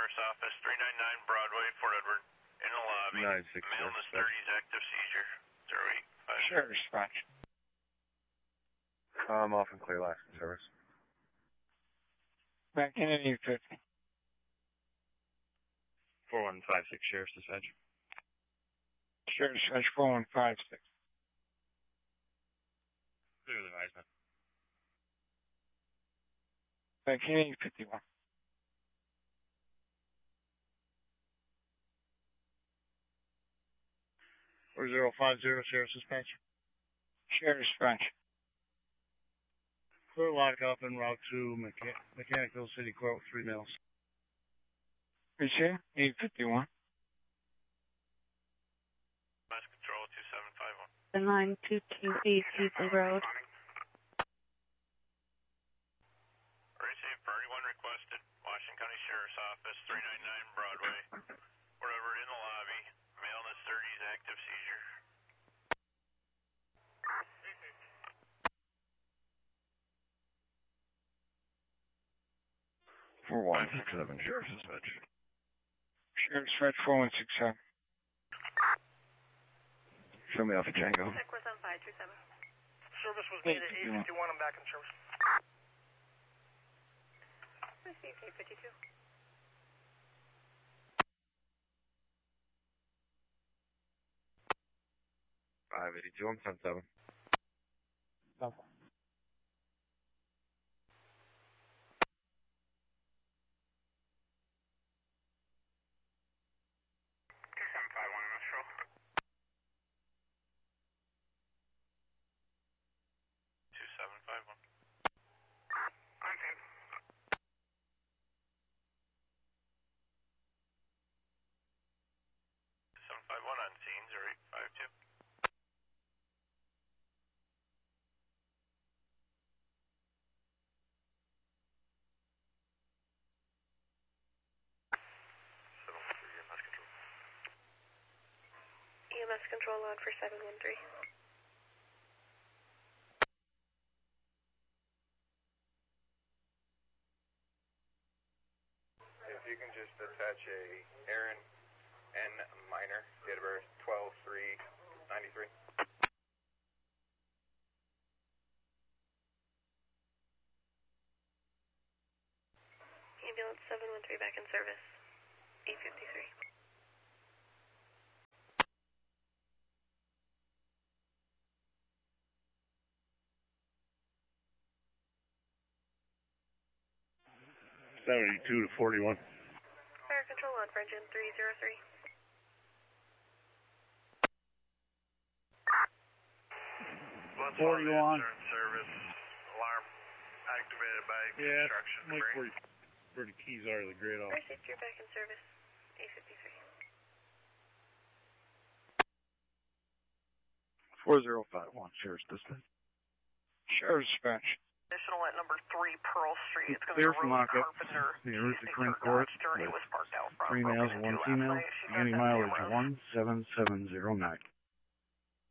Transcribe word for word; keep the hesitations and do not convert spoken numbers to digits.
Sheriff's Office, three ninety-nine Broadway, Fort Edward, in the lobby. nine six Male in his thirties, active seizure. zero eight five. Sure, dispatch. I'm off and clear last service. Back in at eight fifty. four one five six Sheriff's Dispatch. Sure, dispatch four one five six. Clear the advisement. Back in eight fifty-one. four zero five zero Sheriff's Dispatch. Sure, dispatch. Clear lockup en route to Mecha Mechanical City Court, three Mills. Appreciate eight fifty-one. Mass Control, two seven five one. nine two two eight Eagle Road. Received for anyone requested. Washington County Sheriff's Office, three ninety-nine Broadway. Wherever in the lobby. Male in his thirties, active seizure. four one six seven Sheriff's Dispatch. Sure, dispatch four one six seven. Show me off a Django. Equus on five two seven. Service was made at eight fifty-one. I'm back in service. Received eight fifty-two. five eighty-two, I'm ten seven. Level. two seven five one, Metro. two seven five one. On ten. seven five one on scene, zero eight five two. E M S control on for seven one three. If you can just attach a Aaron N. Minor, date of birth twelve three ninety-three. Ambulance seven one three back in service. eight fifty-three. seventy-two to forty-one. Fire control on for engine three zero three. forty-one. Service. Alarm activated by Yeah, construction. like where, where the keys are to the grid off. First you're back in service. eight fifty-three. four zero five one Sheriff's Dispatch. Sure, dispatch. Additional at number three Pearl Street. It's going to Clear be from Rose lockup. Carpenter. The route to Tuesday Twin through Court. Dodge journey was parked out front. Three Broken males, into one last female. night. She got County that mileage camera. one seven seven zero nine.